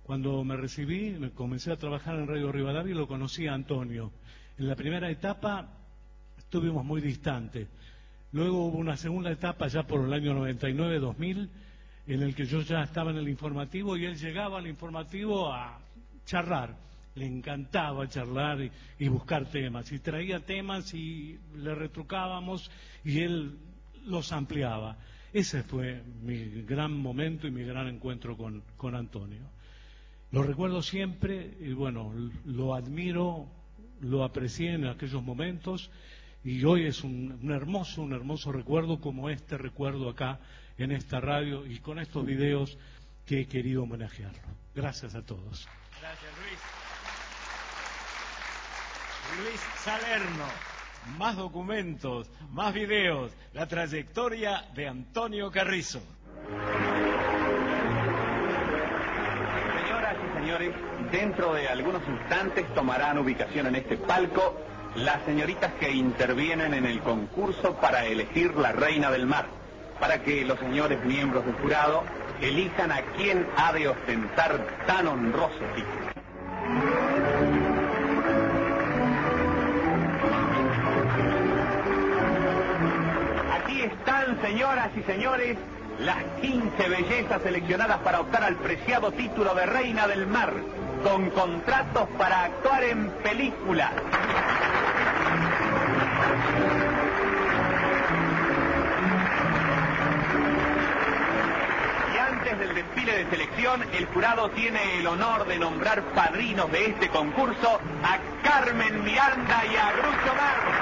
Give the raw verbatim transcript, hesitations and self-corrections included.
Cuando me recibí, me comencé a trabajar en Radio Rivadavia y lo conocí a Antonio. En la primera etapa estuvimos muy distantes. Luego hubo una segunda etapa ya por el año noventa y nueve, dos mil, en el que yo ya estaba en el informativo y él llegaba al informativo a charlar. Le encantaba charlar y, y buscar temas. Y traía temas y le retrucábamos y él los ampliaba. Ese fue mi gran momento y mi gran encuentro con, con Antonio. Lo recuerdo siempre y bueno, lo admiro, lo aprecié en aquellos momentos y hoy es un, un hermoso, un hermoso recuerdo como este recuerdo acá en esta radio y con estos videos que he querido homenajearlo. Gracias a todos. Gracias, Luis. Luis Salerno. Más documentos, más videos, la trayectoria de Antonio Carrizo. Señoras y señores, dentro de algunos instantes tomarán ubicación en este palco las señoritas que intervienen en el concurso para elegir la reina del mar, para que los señores miembros del jurado elijan a quién ha de ostentar tan honroso título. Están, señoras y señores, las quince bellezas seleccionadas para optar al preciado título de Reina del Mar, con contratos para actuar en películas. Y antes del desfile de selección, el jurado tiene el honor de nombrar padrinos de este concurso a Carmen Miranda y a Groucho Marx.